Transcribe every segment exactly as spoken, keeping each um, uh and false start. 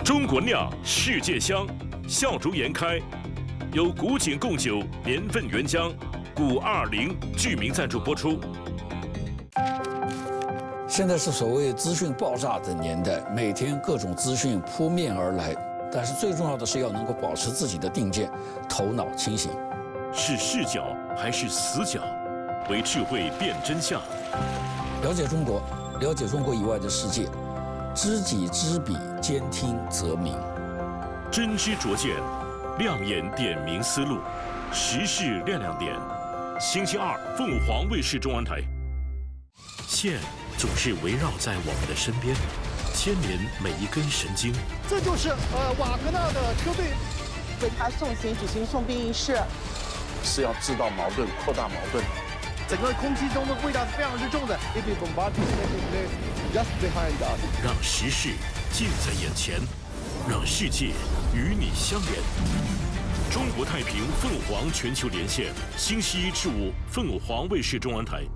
中国酿，世界香，笑逐颜开，由古井贡酒年份原浆古二零剧名赞助播出。 现在是所谓资讯爆炸的年代，每天各种资讯扑面而来，但是最重要的是要能够保持自己的定见，头脑清醒。 是视角还是死角？为智慧辨真相。 了解中国，了解中国以外的世界，知己知彼，兼听则明。 真知灼见，亮眼点明思路，时事亮亮点。星期二，凤凰卫视中文台。线总是围绕在我们的身边，牵连每一根神经。 这就是呃瓦格纳的车队为他送行举行送殡仪式， 是要制造矛盾、扩大矛盾。 整个空气中的味道是非常之重的。 让时事近在眼前，让世界与你相连。中国太平凤凰全球连线，星期一至五，凤凰卫视中文台。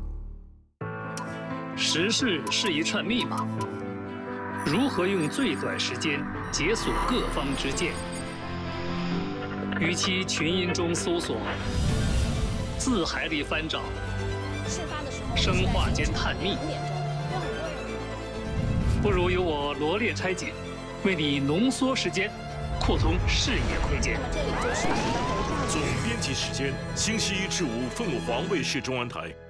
时事是一串密码，如何用最短时间解锁各方之见？与其群音中搜索，字海里翻找，生化间探秘，不如由我罗列拆解，为你浓缩时间，扩通视野空间。 总编辑时间，星期一至五，凤凰卫视中文台。